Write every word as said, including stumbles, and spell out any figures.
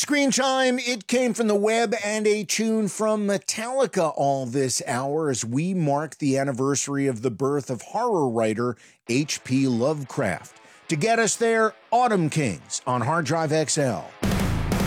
Screen Chime, it came from the web, and a tune from Metallica all this hour as we mark the anniversary of the birth of horror writer H P Lovecraft. To get us there, Autumn Kings on Hard Drive X L.